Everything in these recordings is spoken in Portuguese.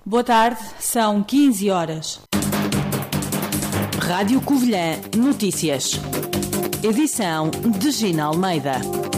Boa tarde, são 15 horas. Rádio Covilhã Notícias. Edição de Gina Almeida.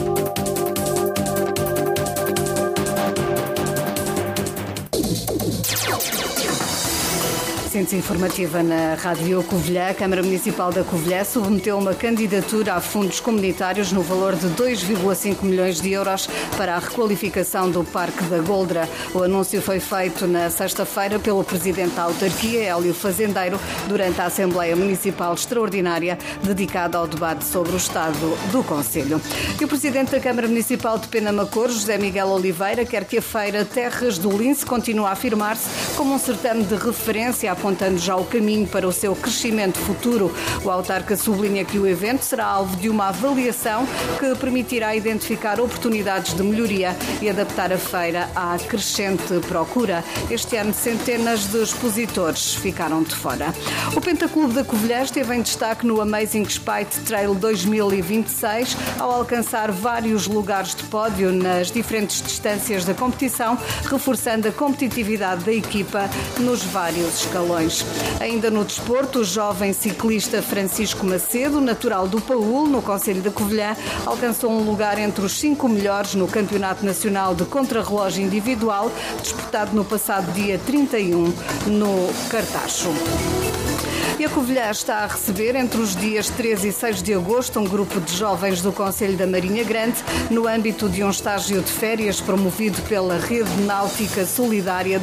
Síntese informativa na Rádio Covilhã. A Câmara Municipal da Covilhã submeteu uma candidatura a fundos comunitários no valor de 2,5 milhões de euros para a requalificação do Parque da Goldra. O anúncio foi feito na sexta-feira pelo Presidente da Autarquia, Hélio Fazendeiro, durante a Assembleia Municipal Extraordinária dedicada ao debate sobre o estado do Concelho. E o Presidente da Câmara Municipal de Penamacor, José Miguel Oliveira, quer que a Feira Terras do Lince continue a afirmar-se como um certame de referência, apontando já o caminho para o seu crescimento futuro. O autarca sublinha que o evento será alvo de uma avaliação que permitirá identificar oportunidades de melhoria e adaptar a feira à crescente procura. Este ano, centenas de expositores ficaram de fora. O Pentaclube da Covilhã esteve em destaque no Amazing Spite Trail 2026, ao alcançar vários lugares de pódio nas diferentes distâncias da competição, reforçando a competitividade da equipa nos vários escalões. Ainda no desporto, o jovem ciclista Francisco Macedo, natural do Paúl, no Concelho da Covilhã, alcançou um lugar entre os 5 melhores no Campeonato Nacional de Contrarrelógio Individual, disputado no passado dia 31 no Cartacho. E a Covilhã está a receber, entre os dias 13 e 6 de agosto, um grupo de jovens do Concelho da Marinha Grande, no âmbito de um estágio de férias promovido pela Rede Náutica Solidária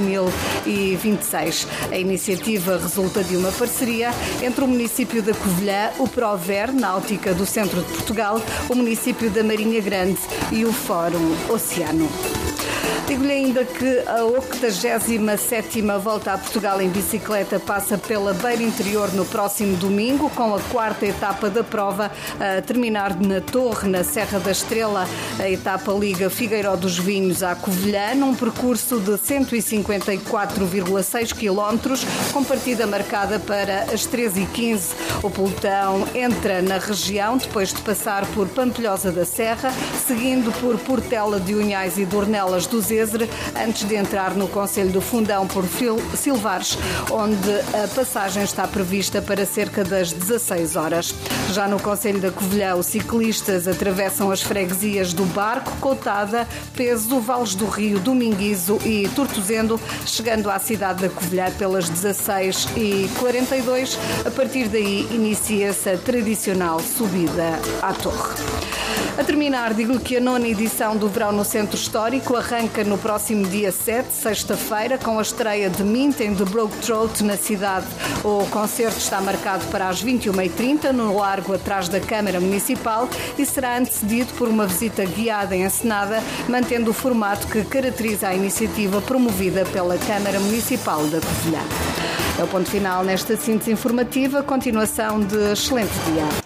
2026. A iniciativa resulta de uma parceria entre o município da Covilhã, o Prover Náutica do Centro de Portugal, o município da Marinha Grande e o Fórum Oceano. Digo-lhe ainda que a 87ª Volta a Portugal em bicicleta passa pela Beira Interior no próximo domingo, com a quarta etapa da prova a terminar na Torre, na Serra da Estrela. A etapa liga Figueiró dos Vinhos à Covilhã, num percurso de 154,6 km, com partida marcada para as 13h15. O pelotão entra na região depois de passar por Pampilhosa da Serra, seguindo por Portela de Unhais e Dornelas do Zézere, antes de entrar no Concelho do Fundão por Silvares, onde a passagem está prevista para cerca das 16 horas. Já no Concelho da Covilhã, os ciclistas atravessam as freguesias do Barco, Coutada, Peso, Vales do Rio, Dominguizo e Tortozendo, chegando à cidade da Covilhã pelas 16h42. A partir daí inicia-se a tradicional subida à Torre. A terminar, digo-lhe que a 9ª edição do Verão no Centro Histórico arranca no próximo dia 7, sexta-feira, com a estreia de Minten de Broke Throat na cidade. O concerto está marcado para as 21h30 no largo atrás da Câmara Municipal e será antecedido por uma visita guiada e encenada, mantendo o formato que caracteriza a iniciativa promovida pela Câmara Municipal da Covilhã. É o ponto final nesta síntese informativa. Continuação de excelente dia.